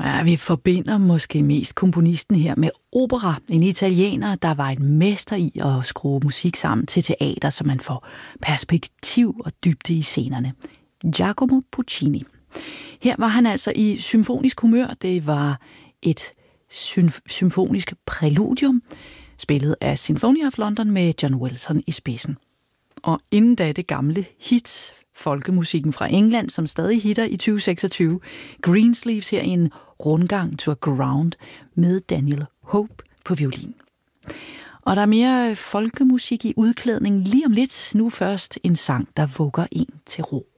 Ja, vi forbinder måske mest komponisten her med opera. En italiener, der var en mester i at skrue musik sammen til teater, så man får perspektiv og dybde i scenerne. Giacomo Puccini. Her var han altså i symfonisk humør. Det var et symfonisk præludium, spillet af Symphony of London med John Wilson i spidsen. Og inden da det gamle hit, folkemusikken fra England, som stadig hitter i 2026, Greensleeves her i en rundgang to a ground med Daniel Hope på violin. Og der er mere folkemusik i udklædning lige om lidt. Nu først en sang, der vugger en til ro.